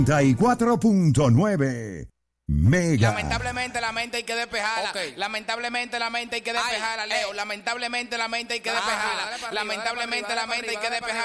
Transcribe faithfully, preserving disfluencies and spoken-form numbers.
noventa y cuatro punto nueve Mega. Lamentablemente la mente hay que despejarla. Okay. Lamentablemente la mente hay que despejarla, Leo. Ay. Lamentablemente la mente hay que Ajá, despejarla. dale para arriba, Lamentablemente dale la para mente hay arriba, que dale para despejarla.